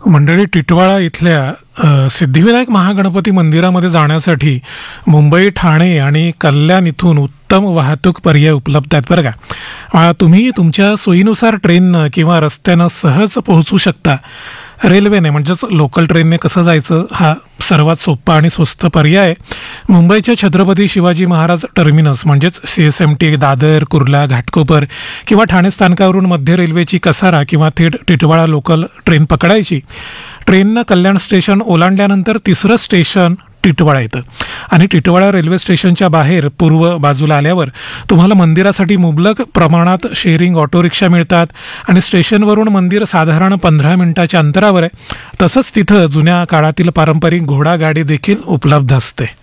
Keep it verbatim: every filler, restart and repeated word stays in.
मंडळी, टिटवाळा इथल्या अ, सिद्धिविनायक महागणपती मंदिरामध्ये जाण्यासाठी मुंबई, ठाणे आणि कल्याण इथून उत्तम वाहतूक पर्याय उपलब्ध आहेत बरं का. अ, तुम्ही तुमच्या सोयीनुसार ट्रेननं किंवा रस्त्यानं सहज पोहोचू शकता. रेल्वेने म्हणजेच लोकल ट्रेनने कसं जायचं हा सर्वात सोपा आणि स्वस्त पर्याय आहे. मुंबईच्या छत्रपती शिवाजी महाराज टर्मिनस म्हणजेच C S M T, Dadar, Kurla, Ghatkopar किंवा ठाणे स्थानकावरून मध्य रेल्वेची कसारा किंवा थेट टिटवाळा लोकल ट्रेन पकडायची. ट्रेननं कल्याण स्टेशन ओलांडल्यानंतर तिसरं स्टेशन टिटवाळा येतं आणि टिटवाळा रेल्वे स्टेशनच्या बाहेर पूर्व बाजूला आल्यावर तुम्हाला मंदिरासाठी मुबलक प्रमाणात शेअरिंग ऑटो रिक्षा मिळतात आणि स्टेशनवरून मंदिर साधारण पंधरा मिनिटाच्या अंतरावर आहे. तसंच तिथं जुन्या काळातील पारंपरिक घोडागाडी देखील उपलब्ध असते.